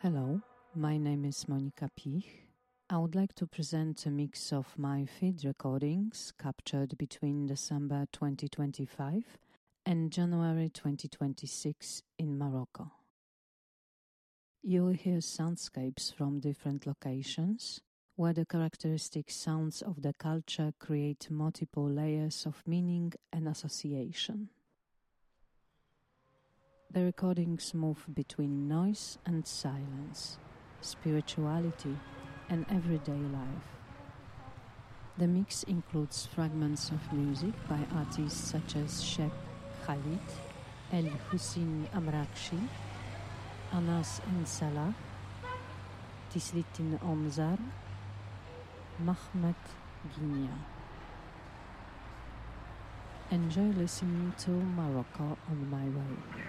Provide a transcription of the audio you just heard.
Hello, my name is Monika Pich. I would like to present a mix of my field recordings captured between December 2025 and January 2026 in Morocco. You will hear soundscapes from different locations, where the characteristic sounds of the culture create multiple layers of meaning and association. The recordings move between noise and silence, spirituality and everyday life. The mix includes fragments of music by artists such as Cheb Khalid, El Hussein Amrakshi, Anas and Salah, Tislitin Omzar, Mahmet Guinia. Enjoy listening to Morocco on my way.